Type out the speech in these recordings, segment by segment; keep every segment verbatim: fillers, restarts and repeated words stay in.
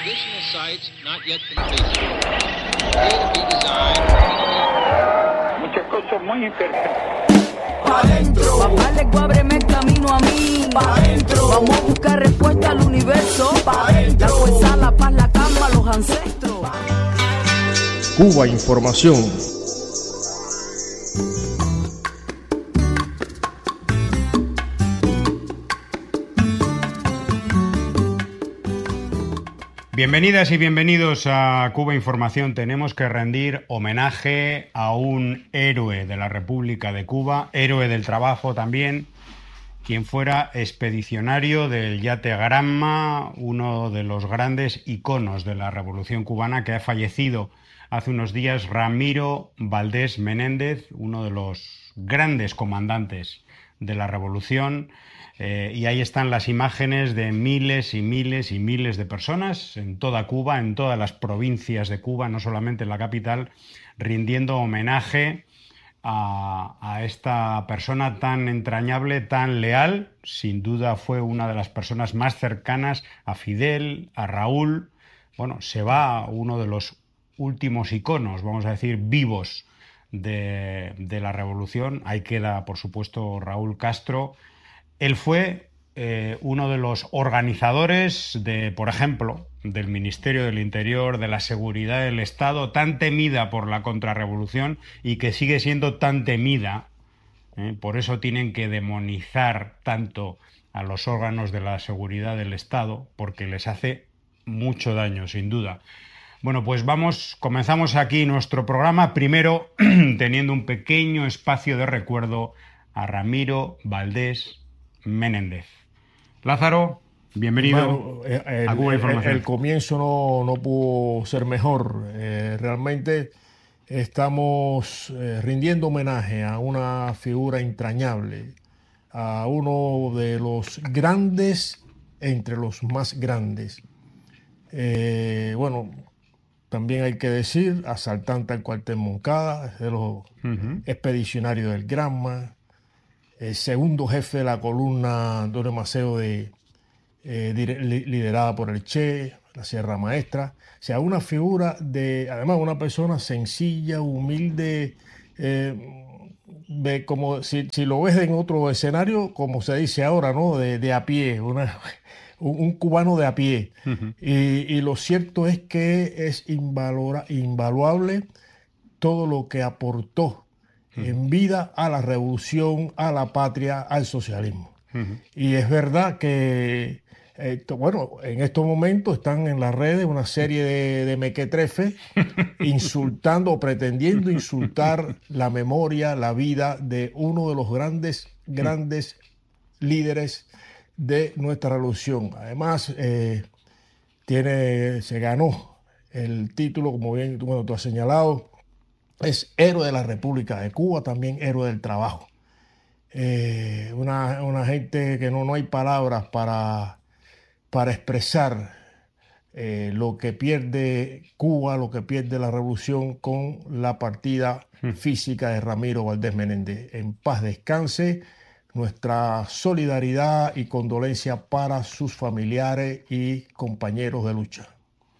additional sites not yet completed. Appear to be designed. Muchas cosas muy interesantes. Pa' dentro. Papá le ábreme el camino a mí. Pa' dentro. Vamos a buscar respuesta al universo. Pa' dentro. La fuerza, la paz, la calma, los ancestros. Cuba Información. Bienvenidas y bienvenidos a Cuba Información. Tenemos que rendir homenaje a un héroe de la República de Cuba, héroe del trabajo también, quien fuera expedicionario del yate Granma, uno de los grandes iconos de la Revolución Cubana, que ha fallecido hace unos días, Ramiro Valdés Menéndez, uno de los grandes comandantes de la Revolución. Eh, y ahí están las imágenes de miles y miles y miles de personas en toda Cuba, en todas las provincias de Cuba, no solamente en la capital, rindiendo homenaje a, a esta persona tan entrañable, tan leal. Sin duda fue una de las personas más cercanas a Fidel, a Raúl. Bueno, se va uno de los últimos iconos, vamos a decir, vivos de, de la Revolución. Ahí queda, por supuesto, Raúl Castro. Él fue eh, uno de los organizadores de, por ejemplo, del Ministerio del Interior, de la Seguridad del Estado, tan temida por la contrarrevolución y que sigue siendo tan temida. ¿eh? Por eso tienen que demonizar tanto a los órganos de la seguridad del Estado, porque les hace mucho daño, sin duda. Bueno, pues vamos, comenzamos aquí nuestro programa, primero teniendo un pequeño espacio de recuerdo a Ramiro Valdés Menéndez. Lázaro, bienvenido Bueno, el, a Cuba Información. El, el comienzo no, no pudo ser mejor. Eh, realmente estamos eh, rindiendo homenaje a una figura entrañable, a uno de los grandes entre los más grandes. Eh, bueno, también hay que decir, asaltante al cuartel Moncada, de los uh-huh. expedicionarios del Granma, el segundo jefe de la columna Antonio Maceo, de, eh, liderada por el Che, la Sierra Maestra. O sea, una figura de, además, una persona sencilla, humilde, eh, de, como si, si lo ves en otro escenario, como se dice ahora, ¿no? De, de a pie, una, un, un cubano de a pie. Uh-huh. Y, y lo cierto es que es invalora, invaluable todo lo que aportó en vida a la revolución, a la patria, al socialismo. Uh-huh. Y es verdad que, eh, bueno, en estos momentos están en las redes una serie de, de mequetrefes insultando o pretendiendo insultar la memoria, la vida de uno de los grandes, grandes líderes de nuestra revolución. Además, eh, tiene, se ganó el título, como bien bueno, tú has señalado, es héroe de la República de Cuba, también héroe del trabajo. Eh, una, una gente que no, no hay palabras para, para expresar eh, lo que pierde Cuba, lo que pierde la revolución con la partida hmm. física de Ramiro Valdés Menéndez. En paz descanse, nuestra solidaridad y condolencia para sus familiares y compañeros de lucha.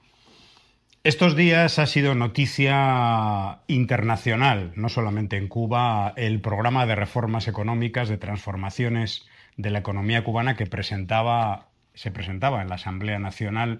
Estos días ha sido noticia internacional, no solamente en Cuba, el programa de reformas económicas, de transformaciones de la economía cubana que presentaba, se presentaba en la Asamblea Nacional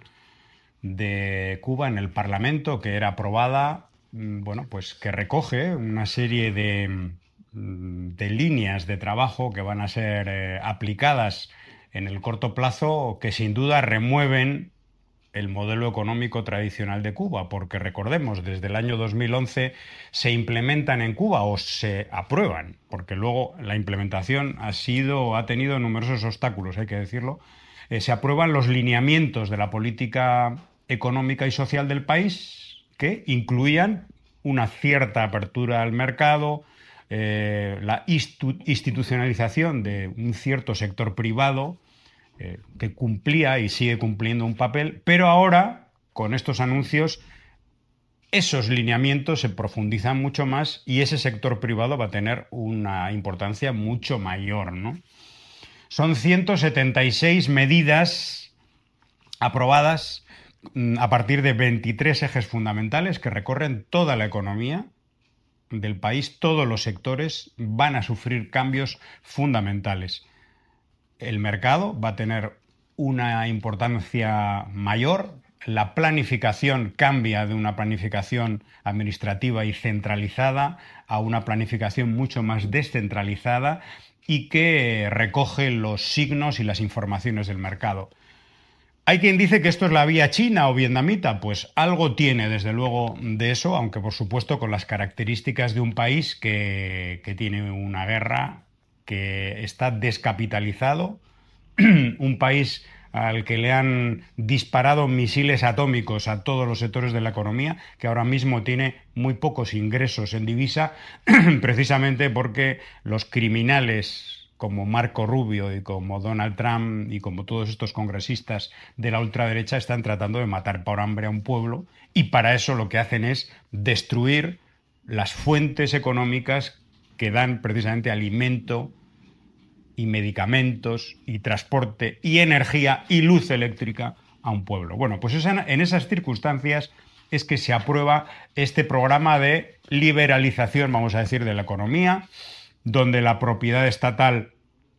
de Cuba, en el Parlamento, que era aprobada, bueno, pues que recoge una serie de, de líneas de trabajo que van a ser eh, aplicadas en el corto plazo, que sin duda remueven el modelo económico tradicional de Cuba, porque recordemos, desde el año dos mil once se implementan en Cuba o se aprueban, porque luego la implementación ha sido, ha tenido numerosos obstáculos, hay que decirlo, eh, se aprueban los lineamientos de la política económica y social del país que incluían una cierta apertura al mercado, eh, la institucionalización de un cierto sector privado, Eh, que cumplía y sigue cumpliendo un papel, pero ahora, con estos anuncios, esos lineamientos se profundizan mucho más y ese sector privado va a tener una importancia mucho mayor, ¿no? Son ciento setenta y seis medidas aprobadas a partir de veintitrés ejes fundamentales que recorren toda la economía del país. Todos los sectores van a sufrir cambios fundamentales. El mercado va a tener una importancia mayor. La planificación cambia de una planificación administrativa y centralizada a una planificación mucho más descentralizada y que recoge los signos y las informaciones del mercado. Hay quien dice que esto es la vía china o vietnamita, pues algo tiene desde luego de eso, aunque por supuesto con las características de un país que, que tiene una guerra, que está descapitalizado, un país al que le han disparado misiles atómicos a todos los sectores de la economía, que ahora mismo tiene muy pocos ingresos en divisa, precisamente porque los criminales como Marco Rubio y como Donald Trump y como todos estos congresistas de la ultraderecha están tratando de matar por hambre a un pueblo, y para eso lo que hacen es destruir las fuentes económicas que dan precisamente alimento y medicamentos y transporte y energía y luz eléctrica a un pueblo. Bueno, pues esa, en esas circunstancias es que se aprueba este programa de liberalización, vamos a decir, de la economía, donde la propiedad estatal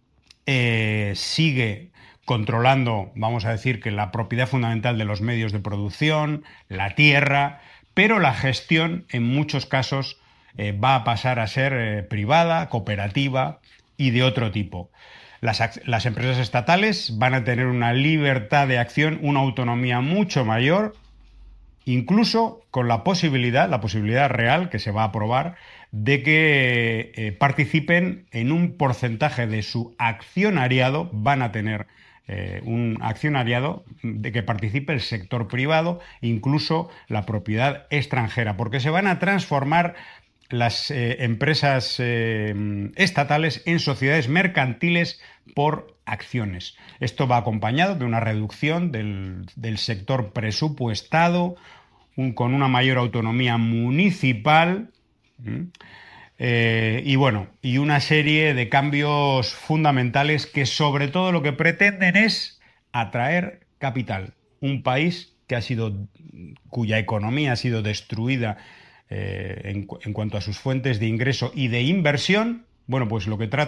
eh, sigue controlando, vamos a decir, que la propiedad fundamental de los medios de producción, la tierra, pero la gestión en muchos casos eh, va a pasar a ser eh, privada, cooperativa y de otro tipo. Las, las empresas estatales van a tener una libertad de acción, una autonomía mucho mayor, incluso con la posibilidad, la posibilidad real que se va a aprobar, de que eh, participen en un porcentaje de su accionariado, van a tener eh, un accionariado de que participe el sector privado, incluso la propiedad extranjera, porque se van a transformar las eh, empresas eh, estatales en sociedades mercantiles por acciones. Esto va acompañado de una reducción del, del sector presupuestado, un, con una mayor autonomía municipal eh, y bueno, y una serie de cambios fundamentales que sobre todo lo que pretenden es atraer capital. Un país que ha sido, cuya economía ha sido destruida Eh, en, en cuanto a sus fuentes de ingreso y de inversión, bueno, pues lo que trata